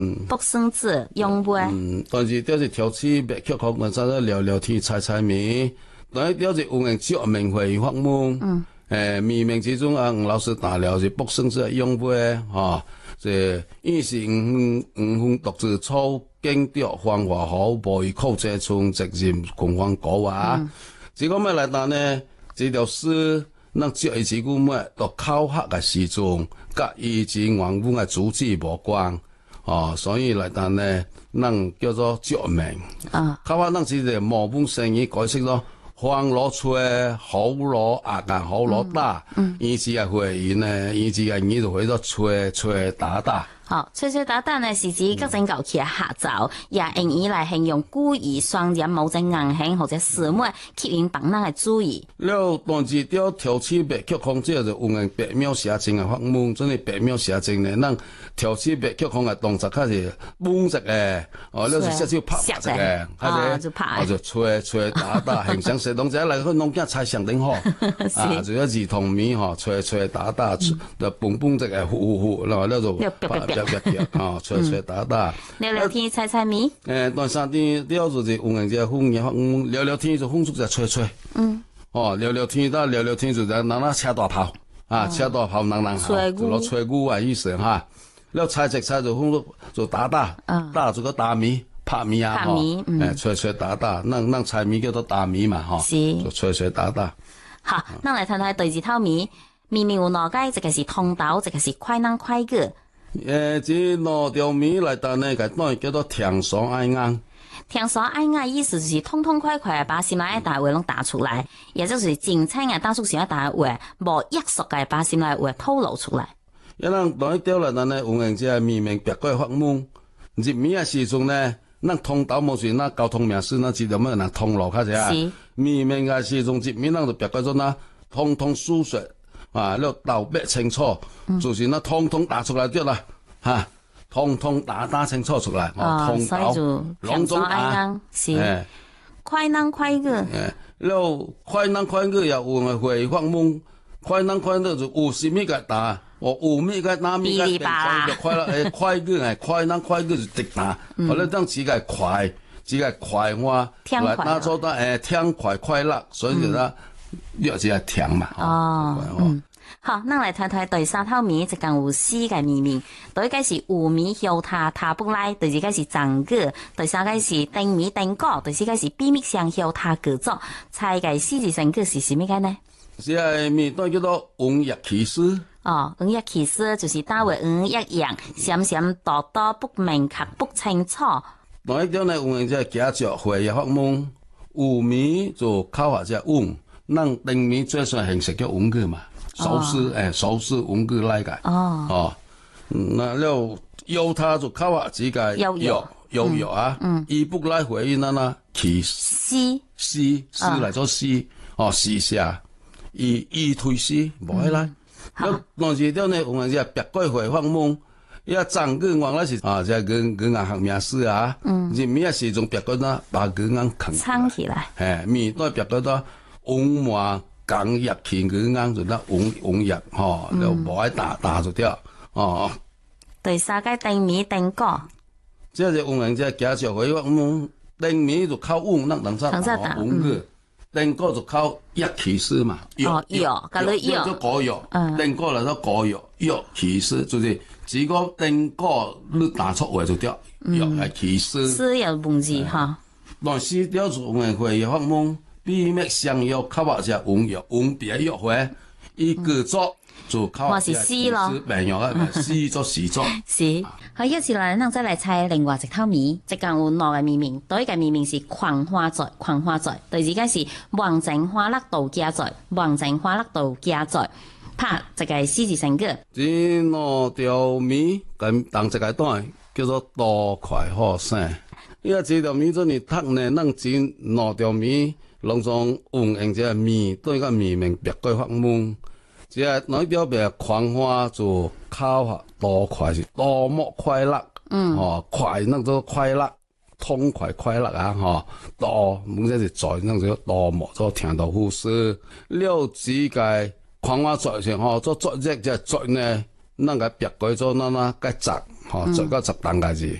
卜生子用不？ 但是就是挑起别曲可能在聊聊天猜猜谜，但係就是有人照明會發夢，冥冥之中啊，吳老師打了是卜生子用不？這於是五分獨自草，經掉繁華好，不以口這從直接狂歡歌啊！這個咩來答呢？這條詩能接一句咩？到考核嘅時鐘，甲以前萬物嘅主旨無關，所以來答呢，能叫做照明。考核能是個模本成語解釋咯。黃羅吹，好羅壓啊，好羅打，以前嘅回應呢，以前嘅語就會咗吹打打。 好，吹吹打打呢是指各種樂器嘅下奏，也用以來形容故意雙人某種硬性或者詞末吸引別人嘅注意。 了，但是要調起別曲風，這就有人白描寫真嘅發夢，真係白描寫真嘅，咱調起別曲風嘅動作開始蹦直嘅，了是少少拍直嘅，就吹打打，形象寫動者嚟去弄件猜想頂好，就一兒童面吹打打，就蹦直嘅，呼，然後了就吹打打。 聊聊天猜猜謎。 但三天了就是有人就風也發夢，聊聊天就風速就吹。聊天就在那車大炮，車大炮人就攞吹鼓啊意思哈。了猜就風就打打就個打謎拍謎啊，吹打打，能猜謎叫做打謎嘛，就吹打打。 好，咱來睇睇對字頭謎，明明有兩個，一個是通道，一個是快人快過。 這兩條謎來答呢，個當然叫做聽爽愛硬。 聽爽愛硬意思就是痛痛快快把心內大話攏答出來，也就是真清嘅當初想大話，無約束嘅把心內話透露出來。 一人當一條來答呢，有人即係明明別個發夢，入眠嘅時陣呢，咱通道冇算，那交通名師那知道咩人通路開始啊？明明嘅時陣入眠，咱就別個咗那通通訴說。了道別清楚，就是那通通打出來咗啦，通通打清楚出來，通道隆中打， 是快人快過， 了快人快過也有人會發夢，快人快過就有什麼個打，有咩個哪咩個就快啦，快過係快人快過就直打，或者當只個快，只個快話來打做得聽快快樂，所以就得。約只係聽嘛， 好，咱來睇睇第三頭謎，就講有四個謎面，第一個是有謎曉他不來，第二個是藏歌，第三個是定謎定果，第四個是秘密相曉他各作，猜個四字成句是什麼個呢？ 是係謎都叫做王役奇師。 王役奇師就是打為王役樣，閃閃躲躲不明確不清楚。 另一條呢，有人就係假著會嘅發夢，有謎就靠下只王。咱定名最算形式叫文句嘛，手勢文句來個。那了有他就靠下自個有啊，伊不來回應那其詩來做詩，詩下伊推詩無來。了當時條呢有人就別個會發夢，伊張句原來是即係佢學名詩啊，入面時仲別個那把佢硬藏起來， 面都別個都。王麻講入前佢啱就得王役就無愛打就掉第三個定謎定果， 即係有人即係假設佢話定謎就靠王，咱能啥王句，定果就靠役奇師嘛。就果藥，定果嚟到果藥，役奇師就是只個定果你打錯話就掉，役係奇師。 詩有文字哈， 但是了就有人會發夢。秘密相約，靠或者王別約會，伊個作就靠或者詩咯，名約啊，詩作詩作。 是，好，一次來，咱再來猜另外一套謎，即講有兩個謎面，第一個謎面是狂花罪，第二個是忘情花樂度假罪，拍一個四字成句。 這兩條謎咁當一個段叫做多快好省，因為這條謎做你讀呢，咱真兩條謎。攏從運用這謎對個謎面別個發夢，即係那條別狂花就靠下多快是多麼快樂，快那個快樂，痛快快樂啊，多唔即係在那個多麼就聽到呼吸，了指個狂花在上做一隻呢，那個別個做那個雜做到10檔家己。